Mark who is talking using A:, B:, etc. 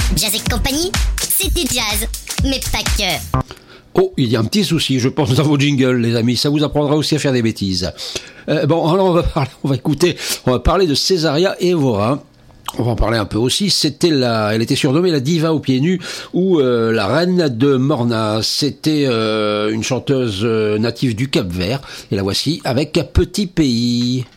A: Jazz et compagnie, c'est du jazz, mais pas que.
B: Oh, il y a un petit souci, je pense, dans vos jingles, les amis. Ça vous apprendra aussi à faire des bêtises. Bon, alors on va parler de Césaria Évora. On va en parler un peu aussi. Elle était surnommée la diva aux pieds nus ou la reine de Morna. C'était une chanteuse native du Cap-Vert. Et la voici avec Petit Pays.